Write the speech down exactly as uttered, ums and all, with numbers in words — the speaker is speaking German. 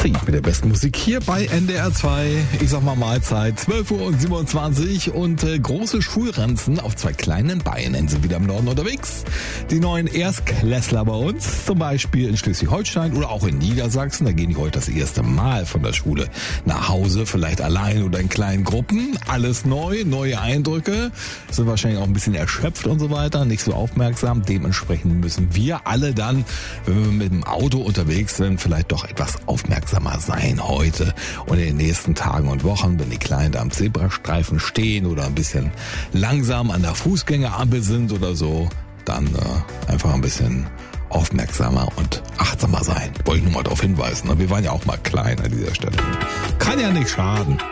Street mit der besten Musik hier bei N D R zwei. Ich sag mal Mahlzeit, zwölf Uhr siebenundzwanzig und äh, große Schulranzen auf zwei kleinen Beinen sind wieder im Norden unterwegs. Die neuen Erstklässler bei uns, zum Beispiel in Schleswig-Holstein oder auch in Niedersachsen, da gehen die heute das erste Mal von der Schule nach Hause, vielleicht allein oder in kleinen Gruppen. Alles neu, neue Eindrücke, sind wahrscheinlich auch ein bisschen erschöpft und so weiter, nicht so aufmerksam. Dementsprechend müssen wir alle dann, wenn wir mit dem Auto unterwegs sind, vielleicht doch etwas aufmerksamer sein heute und in den nächsten Tagen und Wochen, wenn die Kleinen da am Zebrastreifen stehen oder ein bisschen langsam an der Fußgängerampel sind oder so, dann äh, einfach ein bisschen aufmerksamer und achtsamer sein. Wollte ich nur mal darauf hinweisen. Wir waren ja auch mal klein an dieser Stelle. Kann ja nicht schaden.